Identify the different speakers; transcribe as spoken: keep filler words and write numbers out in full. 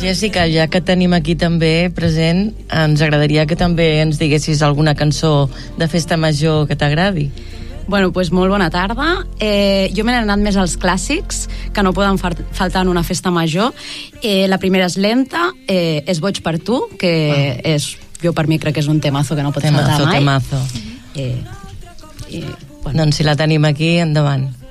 Speaker 1: Jessica, ja que tenim aquí també present, ens agradaria que també ens diguessis alguna cançó de festa major que t'agradi.
Speaker 2: Bueno, pues molt bona tarda. Eh, jo m'he anat més als clàssics, que no poden far- faltar en una festa major. Eh, la primera és lenta, eh, és Boig per tu, que ah. és, jo per mi crec que és un temazo que no pot
Speaker 1: Temazo,
Speaker 2: faltar mai.
Speaker 1: temazo.
Speaker 2: Eh, eh,
Speaker 1: bueno. Doncs si la tenim aquí, endavant.